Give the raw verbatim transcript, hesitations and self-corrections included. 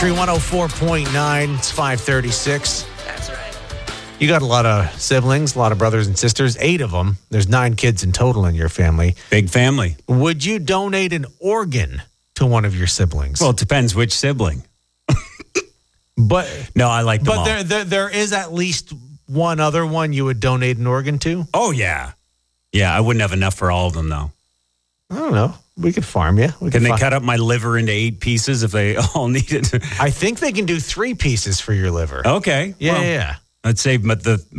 Country one oh four point nine. It's five thirty-six. That's right. You got a lot of siblings, a lot of brothers and sisters, eight of them. There's nine kids in total in your family. Big family. Would you donate an organ to one of your siblings? Well, it depends which sibling. but no, I like them But all. there, there, there is at least one other one you would donate an organ to? Oh, yeah. Yeah, I wouldn't have enough for all of them, though. I don't know. We could farm you. We Can could they fi- cut up my liver into eight pieces if they all needed? I think they can do three pieces for your liver. Okay. Yeah, well, yeah, yeah. I'd save my, the